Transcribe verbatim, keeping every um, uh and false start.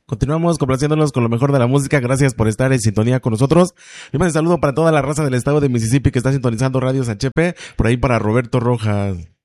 Continuamos complaciéndonos con lo mejor de la música. Gracias por estar en sintonía con nosotros. Y un saludo para toda la raza del estado de Mississippi que está sintonizando Radio San Chepe. Por ahí para Roberto Rojas.